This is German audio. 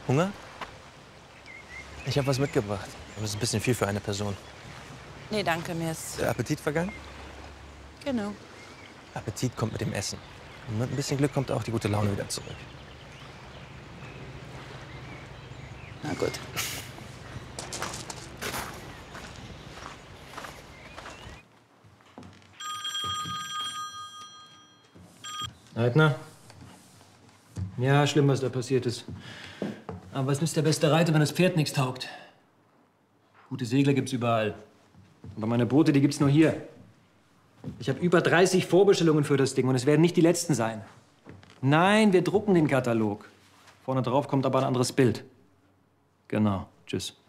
Hunger? Ich habe was mitgebracht. Aber es ist ein bisschen viel für eine Person. Nee, danke, mir ist... Der Appetit vergangen? Genau. Appetit kommt mit dem Essen. Und mit ein bisschen Glück kommt auch die gute Laune wieder zurück. Na gut. Leitner? Ja, schlimm, was da passiert ist. Aber was nützt der beste Reiter, wenn das Pferd nichts taugt? Gute Segler gibt's überall. Aber meine Boote, die gibt's nur hier. Ich habe über 30 Vorbestellungen für das Ding und es werden nicht die letzten sein. Nein, wir drucken den Katalog. Vorne drauf kommt aber ein anderes Bild. Genau. Tschüss.